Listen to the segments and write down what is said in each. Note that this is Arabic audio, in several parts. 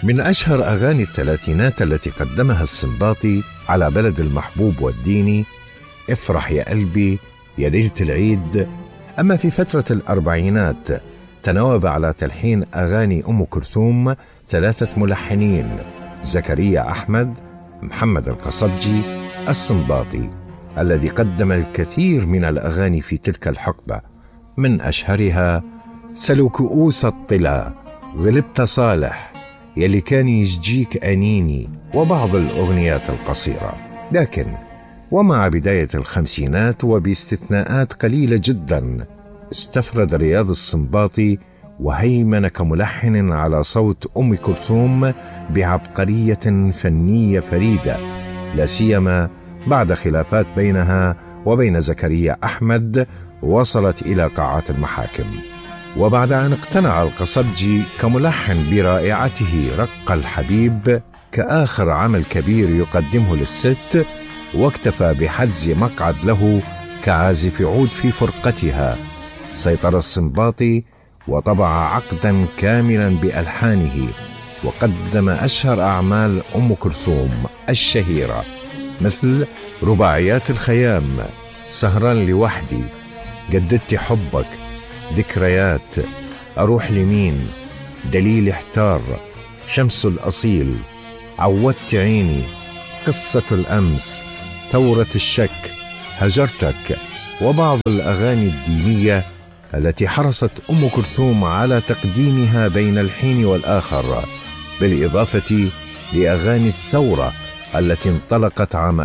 من أشهر أغاني الثلاثينات التي قدمها السنباطي على بلد المحبوب والديني افرح يا قلبي، يا ليلة العيد. أما في فترة الأربعينات تناوب على تلحين أغاني أم كلثوم 3 ملحنين: زكريا أحمد، محمد القصبجي، السنباطي، الذي قدم الكثير من الأغاني في تلك الحقبة، من أشهرها سلو كؤوس الطلا، غلبت صالح، يلي كان يجيك أنيني، وبعض الأغنيات القصيرة. لكن ومع بداية الخمسينات وباستثناءات قليلة جدا استفرد رياض السنباطي وهيمن كملحن على صوت أم كلثوم بعبقرية فنية فريدة، لا سيما بعد خلافات بينها وبين زكريا أحمد وصلت إلى قاعات المحاكم. وبعد أن اقتنع القصبجي كملحن برائعته رق الحبيب كآخر عمل كبير يقدمه للست، واكتفى بحجز مقعد له كعازف عود في فرقتها، سيطر السنباطي وطبع عقدا كاملا بألحانه، وقدم أشهر أعمال أم كلثوم الشهيرة مثل رباعيات الخيام، سهران لوحدي، جددت حبك، ذكريات، أروح لمين، دليل احتار، شمس الأصيل، عودت عيني، قصة الأمس، ثورة الشك، هجرتك، وبعض الأغاني الدينية التي حرصت أم كلثوم على تقديمها بين الحين والآخر، بالإضافة لأغاني الثورة التي انطلقت عام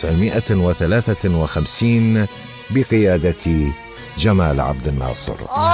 1953 بقيادة جمال عبد الناصر.